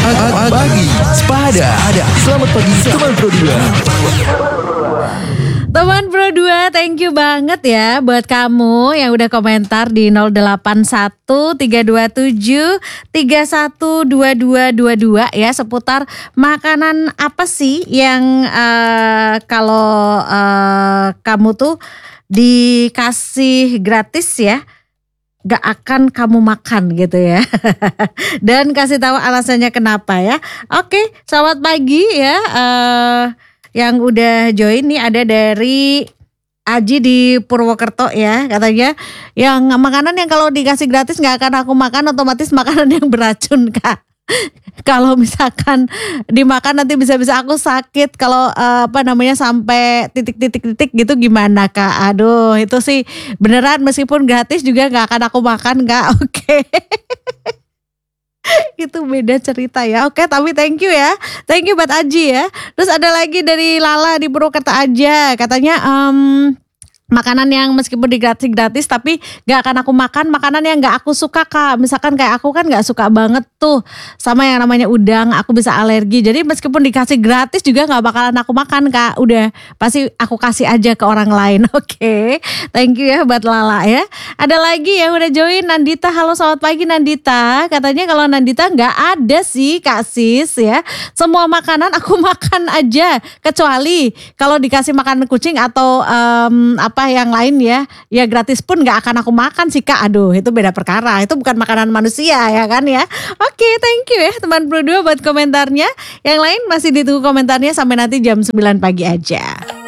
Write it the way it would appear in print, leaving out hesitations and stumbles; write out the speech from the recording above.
Pagi Sepada. Selamat pagi teman Pro 2. Teman Pro 2, thank you banget ya buat kamu yang udah komentar di 081327312222 ya seputar makanan apa sih yang kalau kamu tuh dikasih gratis ya gak akan kamu makan gitu ya. Dan kasih tahu alasannya kenapa ya. Oke, selamat pagi ya. Yang udah join nih ada dari Aji di Purwokerto ya, katanya yang makanan yang kalau dikasih gratis gak akan aku makan, otomatis makanan yang beracun Kak. Kalau misalkan dimakan nanti bisa-bisa aku sakit. Kalau sampai titik-titik gitu gimana Kak? Aduh itu sih beneran meskipun gratis juga gak akan aku makan Kak. Oke. Itu beda cerita ya. Oke, tapi thank you ya. Thank you buat Aji ya. Terus ada lagi dari Lala di Purwokerto aja. Katanya makanan yang meskipun gratis tapi gak akan aku makan, makanan yang gak aku suka Kak. Misalkan kayak aku kan gak suka banget tuh sama yang namanya udang, aku bisa alergi. Jadi meskipun dikasih gratis juga gak bakalan aku makan Kak. Udah pasti aku kasih aja ke orang lain. Oke, thank you ya buat Lala ya. Ada lagi yang udah join, Nandita. Halo selamat pagi Nandita. Katanya kalau Nandita gak ada sih Kak Sis ya. Semua makanan aku makan aja, kecuali kalau dikasih makanan kucing atau yang lain ya gratis pun gak akan aku makan sih Kak. Aduh itu beda perkara, itu bukan makanan manusia ya kan ya. Oke, thank you ya teman Pro 2 buat komentarnya. Yang lain masih ditunggu komentarnya sampai nanti jam 9 pagi aja.